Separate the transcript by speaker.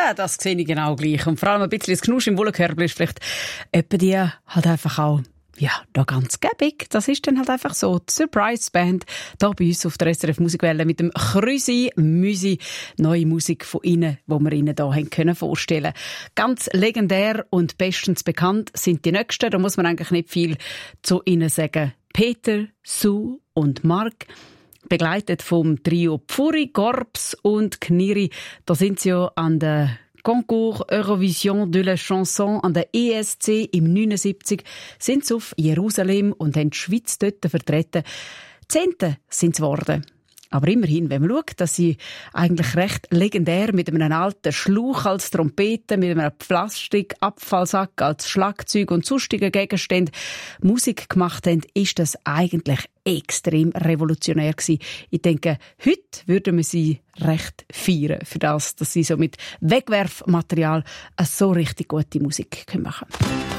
Speaker 1: Das sehe ich genau gleich. Und vor allem ein bisschen das Knusch im Wollenkörbel ist vielleicht etwa die halt einfach auch da ganz gäbig. Das ist dann halt einfach so. Die Surprise Band da bei uns auf der SRF Musikwelle mit dem Krüsi Müsi. Neue Musik von ihnen, die wir ihnen da haben können vorstellen. Ganz legendär und bestens bekannt sind die Nächsten. Da muss man eigentlich nicht viel zu ihnen sagen. Peter, Sue und Mark. Begleitet vom Trio Pfuri, Gorbs und Kniri. Da sind sie ja an der Concours Eurovision de la Chanson an der ESC im 79 sind sie auf Jerusalem und haben die Schweiz dort vertreten. 10. sind sie geworden. Aber immerhin, wenn man schaut, dass sie eigentlich recht legendär mit einem alten Schlauch als Trompete, mit einem Plastikabfallsack als Schlagzeug und sonstigen Gegenständen Musik gemacht haben, ist das eigentlich extrem revolutionär gewesen. Ich denke, heute würden wir sie recht feiern für das, dass sie so mit Wegwerfmaterial eine so richtig gute Musik machen können.